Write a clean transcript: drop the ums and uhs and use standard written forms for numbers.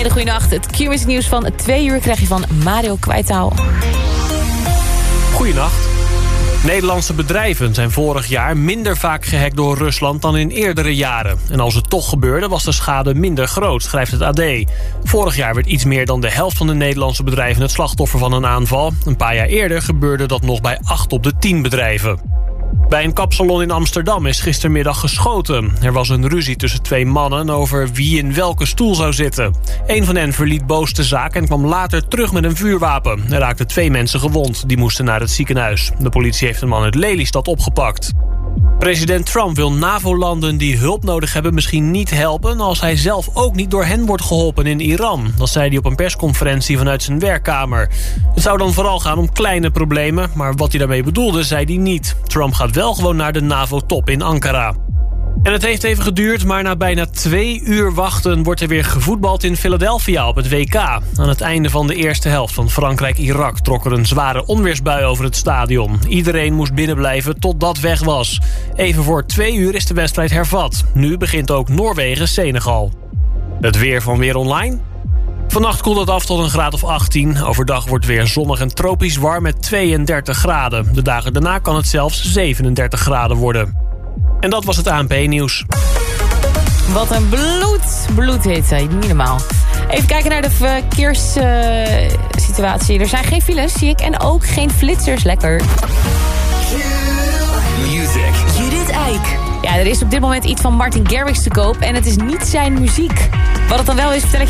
Goedenacht, het Q-Music nieuws van 2 uur krijg je van Mario Kwijtaal. Goedenacht. Nederlandse bedrijven zijn vorig jaar minder vaak gehackt door Rusland dan in eerdere jaren. En als het toch gebeurde, was de schade minder groot, schrijft het AD. Vorig jaar werd iets meer dan de helft van de Nederlandse bedrijven het slachtoffer van een aanval. Een paar jaar eerder gebeurde dat nog bij 8 op de 10 bedrijven. Bij een kapsalon in Amsterdam is gistermiddag geschoten. Er was een ruzie tussen 2 mannen over wie in welke stoel zou zitten. Een van hen verliet boos de zaak en kwam later terug met een vuurwapen. Er raakten 2 mensen gewond. Die moesten naar het ziekenhuis. De politie heeft een man uit Lelystad opgepakt. President Trump wil NAVO-landen die hulp nodig hebben misschien niet helpen als hij zelf ook niet door hen wordt geholpen in Iran. Dat zei hij op een persconferentie vanuit zijn werkkamer. Het zou dan vooral gaan om kleine problemen, maar wat hij daarmee bedoelde zei hij niet. Trump gaat wel gewoon naar de NAVO-top in Ankara. En het heeft even geduurd, maar na bijna 2 uur wachten wordt er weer gevoetbald in Philadelphia op het WK. Aan het einde van de eerste helft van Frankrijk-Irak trok er een zware onweersbui over het stadion. Iedereen moest binnenblijven tot dat weg was. Even voor 2 uur is de wedstrijd hervat. Nu begint ook Noorwegen-Senegal. Het weer van Weer Online. Vannacht koelt het af tot een graad of 18. Overdag wordt weer zonnig en tropisch warm met 32 graden. De dagen daarna kan het zelfs 37 graden worden. En dat was het ANP-nieuws. Wat een bloedhitte, niet normaal. Even kijken naar de verkeerssituatie. Er zijn geen files, zie ik, en ook geen flitsers. Lekker. Music. Judith Eyck. Ja, er is op dit moment iets van Martin Garrix te koop en het is niet zijn muziek. Wat het dan wel is, vertel ik je